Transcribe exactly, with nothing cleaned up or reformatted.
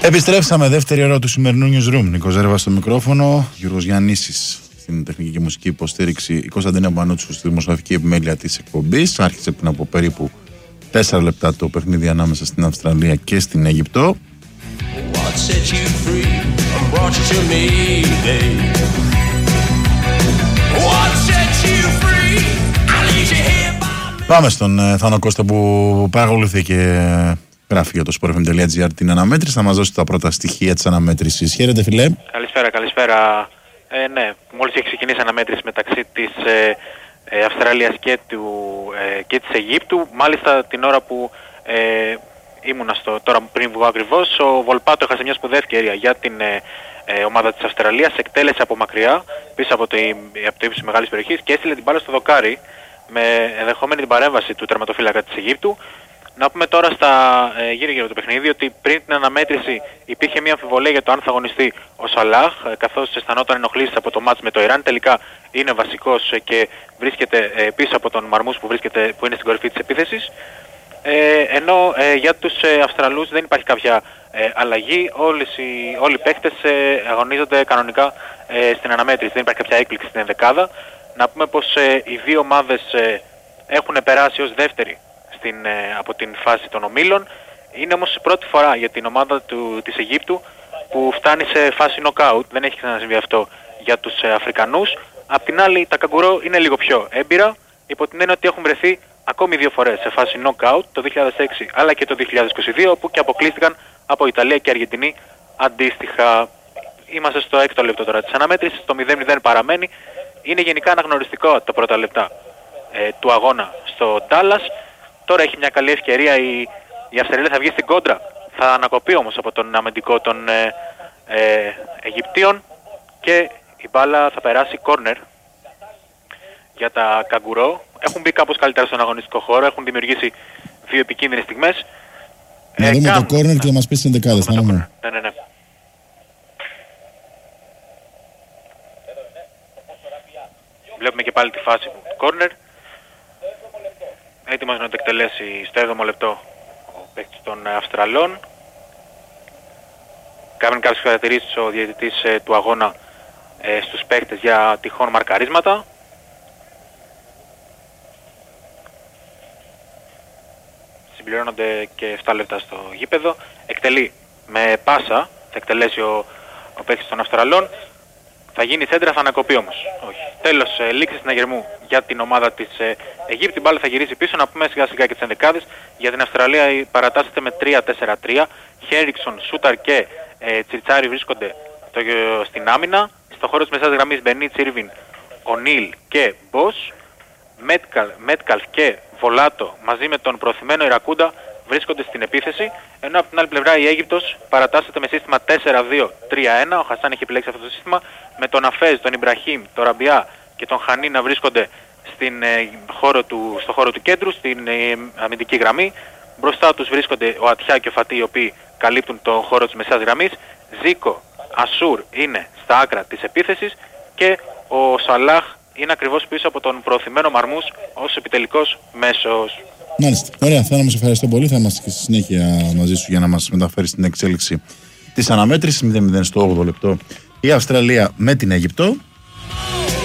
Επιστρέψαμε, δεύτερη ώρα του σημερινού Newsroom. Νίκος Ζέρβας στο μικρόφωνο, Γιώργος Γιαννήσης στην τεχνική και μουσική υποστήριξη, η Κωνσταντίνα Μπανούτσου στη δημοσιογραφική επιμέλεια της εκπομπής. Άρχισε πριν από περίπου τέσσερα λεπτά το παιχνίδι ανάμεσα στην Αυστραλία και στην Αίγυπτο. Πάμε στον ε, Θάνο Κώστα που παρακολουθεί και γράφει για το sportfm.gr την αναμέτρηση. Θα μας δώσει τα πρώτα στοιχεία της αναμέτρησης. Χαίρετε, φιλέ. Καλησπέρα, καλησπέρα. Ε, ναι, μόλις έχει ξεκινήσει η αναμέτρηση μεταξύ της ε, ε, Αυστραλίας και, του, ε, και της Αιγύπτου. Μάλιστα την ώρα που ε, ήμουνα στο, τώρα πριν βγω ακριβώς, ο Βολπάτο έχασε μια σπουδαία ευκαιρία για την ε, ε, ομάδα της Αυστραλίας. Εκτέλεσε από μακριά, πίσω από το, από το ύψος της μεγάλης περιοχής και έστειλε την μπάλα στο δοκάρι με ενδεχόμενη την παρέμβαση του τερματοφύλακα της Αιγύπτου. Να πούμε τώρα στα ε, γύρω γύρω του παιχνίδι ότι πριν την αναμέτρηση υπήρχε μια αμφιβολία για το αν θα αγωνιστεί ο Σαλάχ, ε, καθώς αισθανόταν ενοχλήσεις από το μάτς με το Ιράν. Τελικά είναι βασικός ε, και βρίσκεται ε, πίσω από τον Μαρμούς που, βρίσκεται, που είναι στην κορυφή της επίθεσης. Ε, ενώ ε, για τους ε, Αυστραλούς δεν υπάρχει κάποια ε, αλλαγή. Όλες οι, όλοι οι παίκτες ε, αγωνίζονται κανονικά ε, στην αναμέτρηση. Δεν υπάρχει κάποια έκπληξη στην ενδεκάδα. Να πούμε πως ε, οι δύο ομάδες ε, έχουν περάσει ως δεύτεροι στην, ε, από την φάση των ομίλων. Είναι όμως η πρώτη φορά για την ομάδα του, της Αιγύπτου που φτάνει σε φάση knockout. Δεν έχει ξανασυμβεί αυτό για τους ε, Αφρικανούς. Απ' την άλλη τα καγκουρό είναι λίγο πιο έμπειρα, υπό την έννοια ότι έχουν βρεθεί ακόμη δύο φορές σε φάση knockout, το δύο χιλιάδες έξι αλλά και το δύο χιλιάδες είκοσι δύο, όπου και αποκλείστηκαν από Ιταλία και Αργεντινή αντίστοιχα. Είμαστε στο έκτο λεπτό τώρα της αναμέτρησης, το μηδέν μηδέν παραμένει. Είναι γενικά αναγνωριστικό τα πρώτα λεπτά ε, του αγώνα στο Ντάλλας. Τώρα έχει μια καλή ευκαιρία, η, η Αυστραλία θα βγει στην κόντρα, θα ανακοπεί όμως από τον αμυντικό των ε, ε, Αιγυπτίων και η μπάλα θα περάσει κόρνερ για τα καγκουρό. Έχουν μπει κάπως καλύτερα στον αγωνιστικό χώρο, έχουν δημιουργήσει δύο επικίνδυνες στιγμές. Να ε, δούμε κάμ... το κόρνερ και θα μας πεις τις ενδεκάδες. Ναι, ναι, ναι. Βλέπουμε και πάλι τη φάση του κόρνερ. Έτοιμος να το εκτελέσει στο έβδομο λεπτό ο παίκτης των Αυστραλών. Κάνει κάποιες παρατηρήσεις ο διαιτητής ε, του αγώνα ε, στους παίκτες για τυχόν μαρκαρίσματα. Συμπληρώνονται και επτά λεπτά στο γήπεδο. Εκτελεί με πάσα, θα εκτελέσει ο, ο παίκτης των Αυστραλών. Θα γίνει σέντρα, θα ανακοπεί όμως. Όχι. Τέλος, ε, λήξη συναγερμού για την ομάδα της ε, Αιγύπτου. Η μπάλα θα γυρίσει πίσω. Να πούμε σιγά σιγά και τις ενδεκάδες. Για την Αυστραλία παρατάσσεται με τρία τέσσερα τρία. Χέριξον, Σούταρ και ε, Τσιρτσάρι βρίσκονται το, ε, στην άμυνα. Στο χώρο της μεσάς γραμμής Μπενίτ, Ιρβιν, Ονίλ και Μπος. Μέτκαλφ και Βολάτο μαζί με τον προωθημένο Ιρακούντα βρίσκονται στην επίθεση, ενώ από την άλλη πλευρά η Αίγυπτος παρατάσσεται με σύστημα τέσσερα δύο τρία ένα. Ο Χασάν έχει επιλέξει αυτό το σύστημα, με τον Αφέζ, τον Ιμπραχήμ, τον Ραμπιά και τον Χανί να βρίσκονται στην, ε, χώρο του, στο χώρο του κέντρου, στην ε, αμυντική γραμμή. Μπροστά τους βρίσκονται ο Ατιά και ο Φατί, οι οποίοι καλύπτουν τον χώρο της μεσάς γραμμής. Ζίκο, Ασούρ είναι στα άκρα της επίθεσης και ο Σαλάχ είναι ακριβώς πίσω από τον προωθημένο Μαρμούς ως επιτελικός μέσος. Μάλιστα. Ωραία. Θα μας ευχαριστώ πολύ. Θα είμαστε και στη συνέχεια μαζί σου για να μας μεταφέρει την εξέλιξη της αναμέτρησης. μηδέν μηδέν στο όγδοο λεπτό η Αυστραλία με την Αίγυπτο.